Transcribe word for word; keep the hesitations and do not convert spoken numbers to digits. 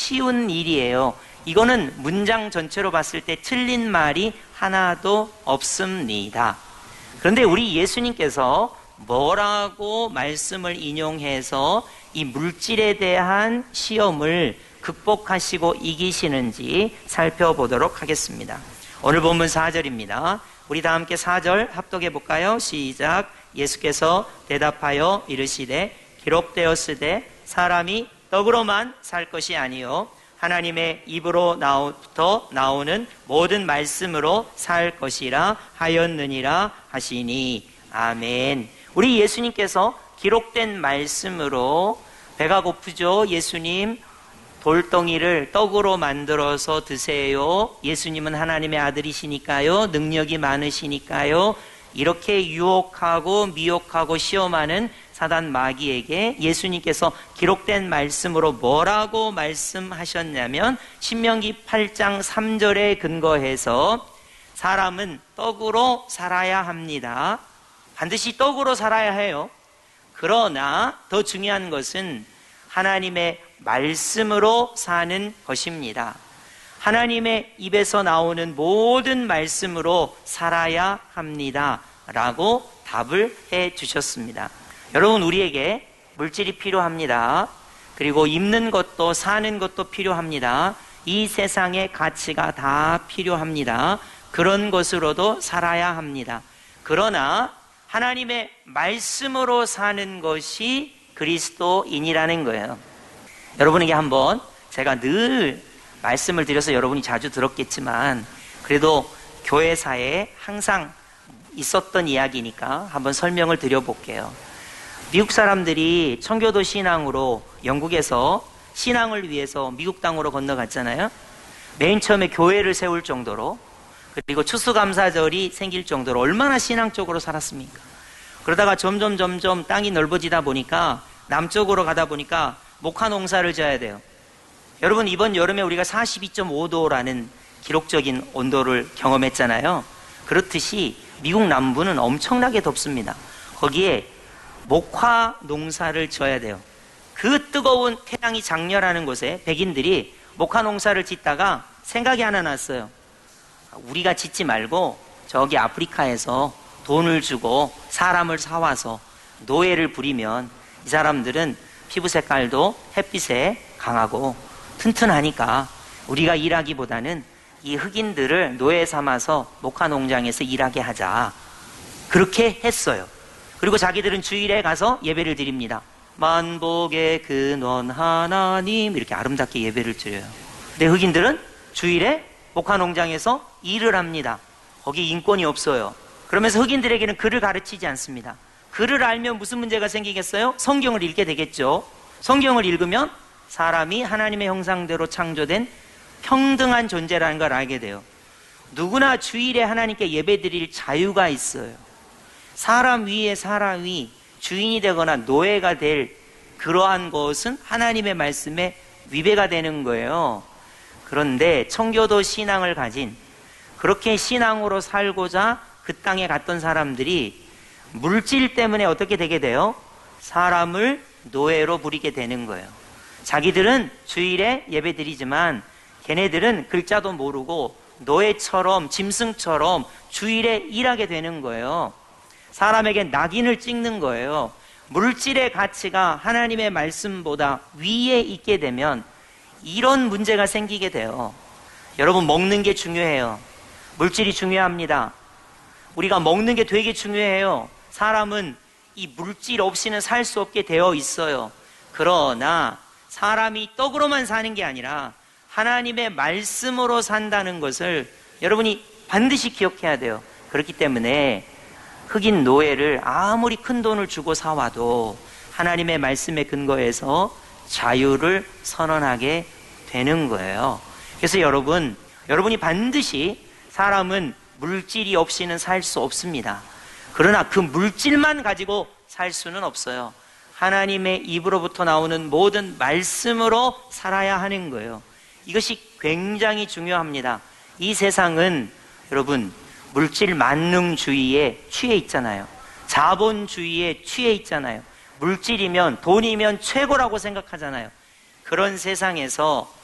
쉬운 일이에요. 이거는 문장 전체로 봤을 때 틀린 말이 하나도 없습니다. 그런데 우리 예수님께서 뭐라고 말씀을 인용해서 이 물질에 대한 시험을 극복하시고 이기시는지 살펴보도록 하겠습니다. 오늘 본문 사 절입니다. 우리 다 함께 사 절 합독해 볼까요? 시작. 예수께서 대답하여 이르시되 기록되었으되 사람이 떡으로만 살 것이 아니요 하나님의 입으로부터 나오는 모든 말씀으로 살 것이라 하였느니라 하시니. 아멘. 우리 예수님께서 기록된 말씀으로 배가 고프죠? 예수님 돌덩이를 떡으로 만들어서 드세요. 예수님은 하나님의 아들이시니까요. 능력이 많으시니까요. 이렇게 유혹하고 미혹하고 시험하는 사단 마귀에게 예수님께서 기록된 말씀으로 뭐라고 말씀하셨냐면 신명기 팔 장 삼 절에 근거해서 사람은 떡으로 살아야 합니다. 반드시 떡으로 살아야 해요. 그러나 더 중요한 것은 하나님의 말씀으로 사는 것입니다. 하나님의 입에서 나오는 모든 말씀으로 살아야 합니다. 라고 답을 해 주셨습니다. 여러분, 우리에게 물질이 필요합니다. 그리고 입는 것도 사는 것도 필요합니다. 이 세상의 가치가 다 필요합니다. 그런 것으로도 살아야 합니다. 그러나 하나님의 말씀으로 사는 것이 그리스도인이라는 거예요. 여러분에게 한번 제가 늘 말씀을 드려서 여러분이 자주 들었겠지만 그래도 교회사에 항상 있었던 이야기니까 한번 설명을 드려볼게요. 미국 사람들이 청교도 신앙으로 영국에서 신앙을 위해서 미국 땅으로 건너갔잖아요. 맨 처음에 교회를 세울 정도로, 그리고 추수감사절이 생길 정도로 얼마나 신앙적으로 살았습니까? 그러다가 점점 점점 땅이 넓어지다 보니까 남쪽으로 가다 보니까 목화 농사를 져야 돼요. 여러분, 이번 여름에 우리가 사십이 점 오 도라는 기록적인 온도를 경험했잖아요. 그렇듯이 미국 남부는 엄청나게 덥습니다. 거기에 목화 농사를 져야 돼요. 그 뜨거운 태양이 장렬하는 곳에 백인들이 목화 농사를 짓다가 생각이 하나 났어요. 우리가 짓지 말고 저기 아프리카에서 돈을 주고 사람을 사와서 노예를 부리면 이 사람들은 피부 색깔도 햇빛에 강하고 튼튼하니까 우리가 일하기보다는 이 흑인들을 노예 삼아서 목화 농장에서 일하게 하자. 그렇게 했어요. 그리고 자기들은 주일에 가서 예배를 드립니다. 만복의 근원 하나님, 이렇게 아름답게 예배를 드려요. 근데 흑인들은 주일에 목화 농장에서 일을 합니다. 거기 인권이 없어요. 그러면서 흑인들에게는 글을 가르치지 않습니다. 글을 알면 무슨 문제가 생기겠어요? 성경을 읽게 되겠죠. 성경을 읽으면 사람이 하나님의 형상대로 창조된 평등한 존재라는 걸 알게 돼요. 누구나 주일에 하나님께 예배드릴 자유가 있어요. 사람 위에 사람 위, 주인이 되거나 노예가 될 그러한 것은 하나님의 말씀에 위배가 되는 거예요. 그런데 청교도 신앙을 가진, 그렇게 신앙으로 살고자 그 땅에 갔던 사람들이 물질 때문에 어떻게 되게 돼요? 사람을 노예로 부리게 되는 거예요. 자기들은 주일에 예배드리지만 걔네들은 글자도 모르고 노예처럼, 짐승처럼 주일에 일하게 되는 거예요. 사람에게 낙인을 찍는 거예요. 물질의 가치가 하나님의 말씀보다 위에 있게 되면 이런 문제가 생기게 돼요. 여러분, 먹는 게 중요해요. 물질이 중요합니다. 우리가 먹는 게 되게 중요해요. 사람은 이 물질 없이는 살 수 없게 되어 있어요. 그러나 사람이 떡으로만 사는 게 아니라 하나님의 말씀으로 산다는 것을 여러분이 반드시 기억해야 돼요. 그렇기 때문에 흑인 노예를 아무리 큰 돈을 주고 사와도 하나님의 말씀에 근거해서 자유를 선언하게 되는 거예요. 그래서 여러분, 여러분이 반드시 사람은 물질이 없이는 살 수 없습니다. 그러나 그 물질만 가지고 살 수는 없어요. 하나님의 입으로부터 나오는 모든 말씀으로 살아야 하는 거예요. 이것이 굉장히 중요합니다. 이 세상은 여러분 물질 만능주의에 취해 있잖아요. 자본주의에 취해 있잖아요. 물질이면, 돈이면 최고라고 생각하잖아요. 그런 세상에서